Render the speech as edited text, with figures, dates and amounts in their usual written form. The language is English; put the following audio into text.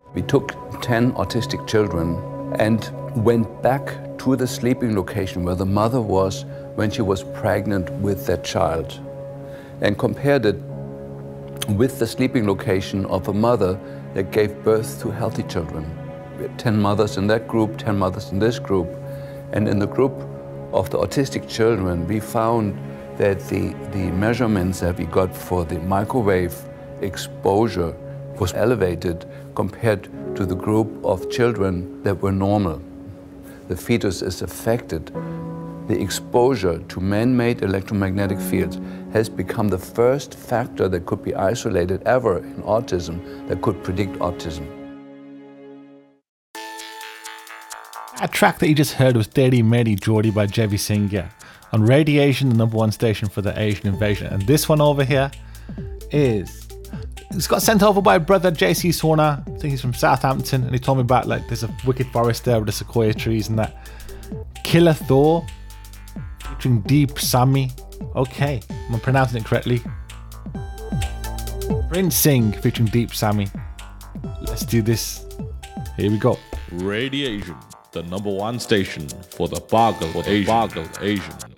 We took 10 autistic children and went back to the sleeping location where the mother was when she was pregnant with that child and compared it with the sleeping location of a mother that gave birth to healthy children. We had 10 mothers in that group, 10 mothers in this group, and in the group of the autistic children, we found that the measurements that we got for the microwave exposure was elevated compared to the group of children that were normal. The fetus is affected. The exposure to man-made electromagnetic fields has become the first factor that could be isolated ever in autism that could predict autism. That track that you just heard was Teri Meri Jodi by Jevi Singha on Radiation, the number one station for the Asian invasion. And this one over here it's got sent over by brother JC Sona. I think he's from Southampton, and he told me about like there's a wicked forest there with the sequoia trees and that. Killer Thor featuring Deep Sami. Okay, I'm pronouncing it correctly. Prince Singh featuring Deep Sami. Let's do this. Here we go. Radiation, the number one station for the Bagel Asian.